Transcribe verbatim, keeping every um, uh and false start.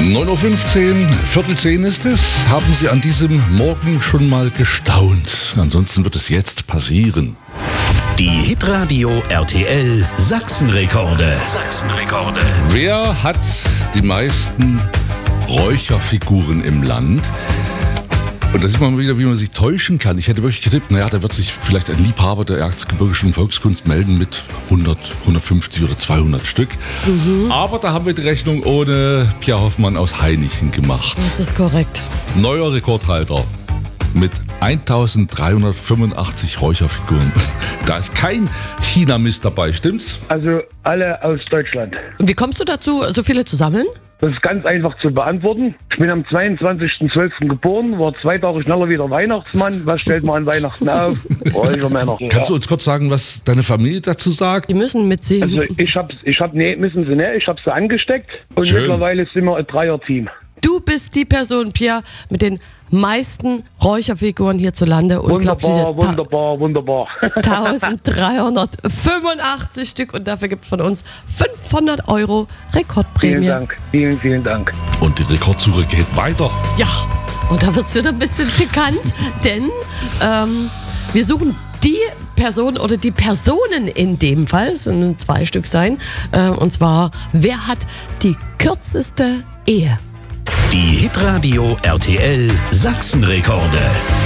neun Uhr fünfzehn, Viertel zehn ist es. Haben Sie an diesem Morgen schon mal gestaunt? Ansonsten wird es jetzt passieren. Die Hitradio R T L Sachsenrekorde. Sachsenrekorde. Wer hat die meisten Räucherfiguren im Land? Und da sieht man wieder, wie man sich täuschen kann. Ich hätte wirklich getippt, naja, da wird sich vielleicht ein Liebhaber der erzgebirgischen Volkskunst melden mit hundert, hundertfünfzig oder zweihundert Stück. Mhm. Aber da haben wir die Rechnung ohne Pierre Hoffmann aus Hainichen gemacht. Das ist korrekt. Neuer Rekordhalter mit eintausenddreihundertfünfundachtzig Räucherfiguren. Da ist kein China-Mist dabei, stimmt's? Also alle aus Deutschland. Und wie kommst du dazu, so viele zu sammeln? Das ist ganz einfach zu beantworten. Ich bin am zweiundzwanzigsten zwölften geboren, war zwei Tage schneller wie der Weihnachtsmann. Was stellt man an Weihnachten auf? Räuchermänner. Kannst du uns kurz sagen, was deine Familie dazu sagt? Die müssen mitsehen. Also ich hab, ich hab, nee, müssen sie nicht. Ich hab sie angesteckt und Schön. Mittlerweile sind wir ein Dreier-Team. Du bist die Person, Pierre, mit den meisten Räucherfiguren hierzulande. Wunderbar, wunderbar, wunderbar. eintausenddreihundertfünfundachtzig Stück und dafür gibt's von uns fünfhundert Euro Rekordprämie. Vielen Dank, vielen, vielen Dank. Und die Rekordsuche geht weiter. Ja, und da wird's wieder ein bisschen pikant, denn ähm, wir suchen die Person oder die Personen in dem Fall, es sollen zwei Stück sein, äh, und zwar, wer hat die kürzeste Ehe? Die Hitradio R T L Sachsenrekorde.